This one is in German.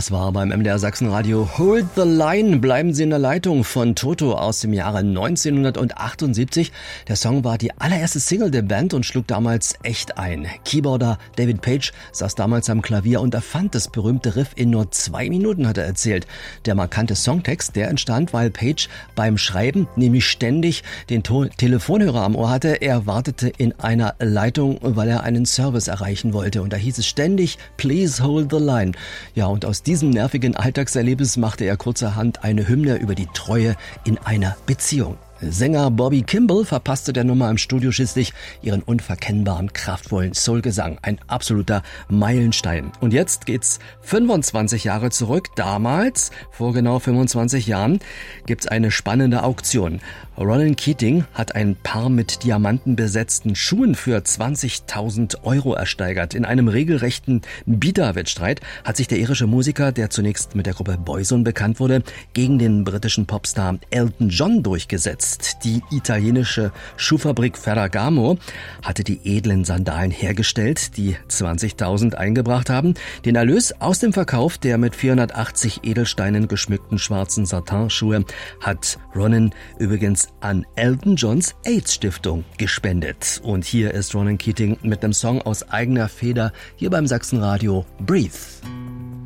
Das war beim MDR Sachsenradio Hold the Line, bleiben Sie in der Leitung von Toto aus dem Jahre 1978. Der Song war die allererste Single der Band und schlug damals echt ein. Keyboarder David Page saß damals am Klavier und erfand das berühmte Riff in nur 2 Minuten, hat er erzählt. Der markante Songtext, der entstand, weil Page beim Schreiben nämlich ständig den Telefonhörer am Ohr hatte. Er wartete in einer Leitung, weil er einen Service erreichen wollte. Und da hieß es ständig, please hold the line. Ja, und aus diesem nervigen Alltagserlebnis machte er kurzerhand eine Hymne über die Treue in einer Beziehung. Sänger Bobby Kimball verpasste der Nummer im Studio schließlich ihren unverkennbaren, kraftvollen Soulgesang. Ein absoluter Meilenstein. Und jetzt geht's 25 Jahre zurück. Damals, vor genau 25 Jahren, gibt's eine spannende Auktion. Ronan Keating hat ein Paar mit Diamanten besetzten Schuhen für 20.000 Euro ersteigert. In einem regelrechten Bieterwettstreit hat sich der irische Musiker, der zunächst mit der Gruppe Boyzone bekannt wurde, gegen den britischen Popstar Elton John durchgesetzt. Die italienische Schuhfabrik Ferragamo hatte die edlen Sandalen hergestellt, die 20.000 eingebracht haben. Den Erlös aus dem Verkauf der mit 480 Edelsteinen geschmückten schwarzen Satinschuhe hat Ronan übrigens an Elton Johns AIDS-Stiftung gespendet. Und hier ist Ronan Keating mit einem Song aus eigener Feder hier beim Sachsenradio Breathe.